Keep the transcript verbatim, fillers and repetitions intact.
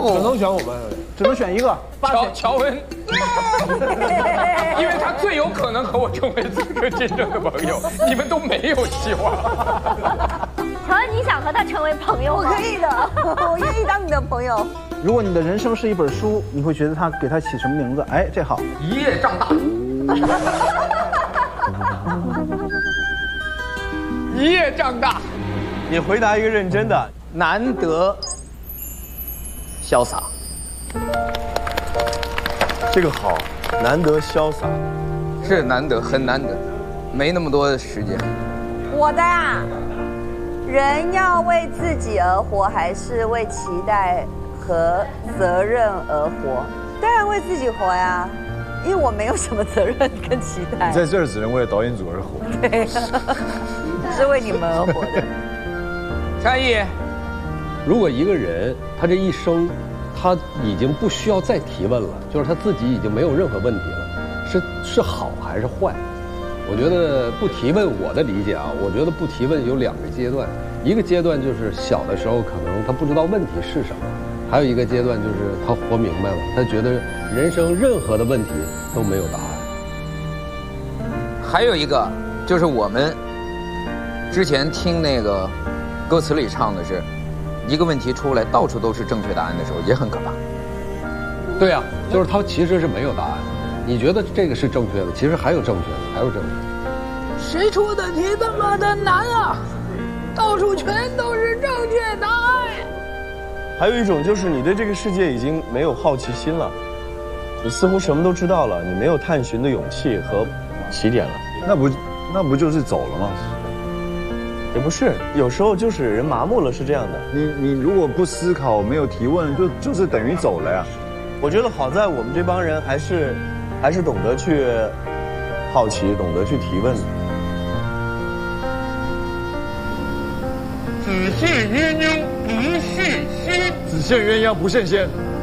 只能选我们，只能选一个。 乔乔恩，因为他最有可能和我成为这个真正的朋友，你们都没有希望。 乔恩，你想和他成为朋友吗？ 我可以的，我愿意当你的朋友。 如果你的人生是一本书，你会觉得他给他起什么名字？哎，这好， 一夜长大。一夜长大。 你回答一个认真的， 难得潇洒。 这个好，难得潇洒， 是难得，很难得，没那么多的时间。 我的啊，人要为自己而活，还是为期待和责任而活？当然为自己活呀，因为我没有什么责任跟期待。 你在这儿只能为了导演组而活。 对，是为你们而活的。 善意， 如果一个人他这一生，他已经不需要再提问了，就是他自己已经没有任何问题了，是是好还是坏？我觉得不提问，我的理解啊，我觉得不提问有两个阶段，一个阶段就是小的时候可能他不知道问题是什么，还有一个阶段就是他活明白了，他觉得人生任何的问题都没有答案。 还有一个就是我们之前听那个歌词里唱的是，一个问题出来到处都是正确答案的时候，也很可怕。 对啊，就是他其实是没有答案。你觉得这个是正确的，其实还有正确的，还有正确的。 谁出的题这么的难啊？到处全都是正确答案。 还有一种就是你对这个世界已经没有好奇心了，你似乎什么都知道了，你没有探寻的勇气和起点了。 那不，那不就是走了吗？ 也不是，有时候就是人麻木了，是这样的。 你你如果不思考，没有提问，就就是等于走了呀。 我觉得好在我们这帮人还是还是懂得去好奇，懂得去提问。 只羡鸳鸯不羡仙， 只羡鸳鸯不羡仙。